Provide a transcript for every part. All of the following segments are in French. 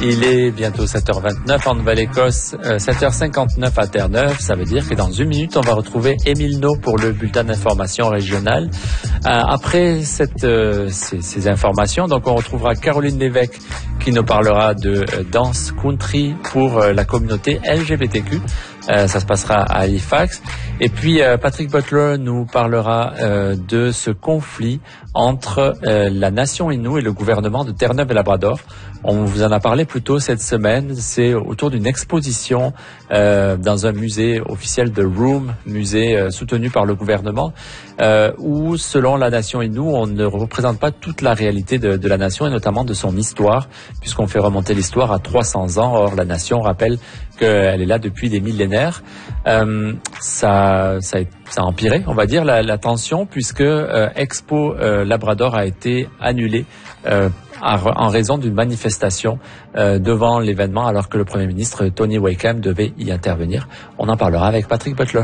Il est bientôt 7h29 en Nouvelle-Écosse, 7h59 à Terre-Neuve. Ça veut dire que dans une minute, on va retrouver Émile Naud pour le bulletin d'information régional. Après ces informations, donc on retrouvera Caroline Lévesque qui nous parlera de danse country pour la communauté LGBTQ. Ça se passera à Halifax. Et puis Patrick Butler nous parlera de ce conflit entre la nation Innu et le gouvernement de Terre-Neuve et Labrador. On vous en a parlé plus tôt cette semaine. C'est autour d'une exposition dans un musée officiel de Room, musée soutenu par le gouvernement, où selon la nation Innu, on ne représente pas toute la réalité de la nation et notamment de son histoire, puisqu'on fait remonter l'histoire à 300 ans. Or, la nation rappelle qu'elle est là depuis des millénaires. Ça a empiré, on va dire, la tension, puisque Expo Labrador a été annulée en raison d'une manifestation devant l'événement, alors que le Premier ministre Tony Wakeham devait y intervenir. On en parlera avec Patrick Butler.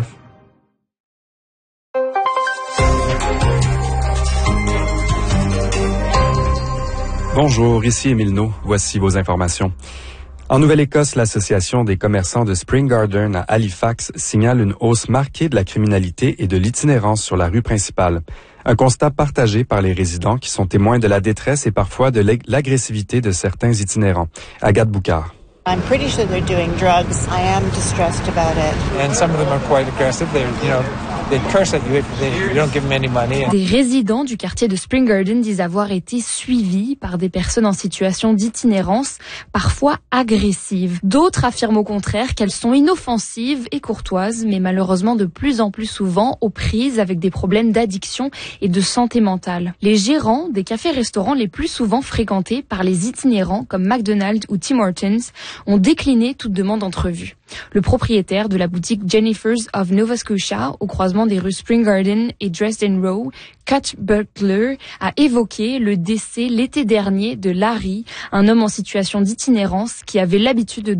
Bonjour, ici Émile Naud. Voici vos informations. En Nouvelle-Écosse, l'Association des commerçants de Spring Garden à Halifax signale une hausse marquée de la criminalité et de l'itinérance sur la rue principale. Un constat partagé par les résidents qui sont témoins de la détresse et parfois de l'agressivité de certains itinérants. Agathe Boucard. I'm pretty sure they're doing drugs. I am distressed about it. And some of them are quite aggressive. They curse at you if you don't give them any money. Des résidents du quartier de Spring Garden disent avoir été suivis par des personnes en situation d'itinérance, parfois agressives. D'autres affirment au contraire qu'elles sont inoffensives et courtoises, mais malheureusement de plus en plus souvent aux prises avec des problèmes d'addiction et de santé mentale. Les gérants des cafés-restaurants les plus souvent fréquentés par les itinérants comme McDonald's ou Tim Hortons ont décliné toute demande d'entrevue. Le propriétaire de la boutique Jennifer's of Nova Scotia, au croisement des rues Spring Garden et Dresden Row, Cut Butler, a évoqué le décès l'été dernier de Larry, un homme en situation d'itinérance qui avait l'habitude de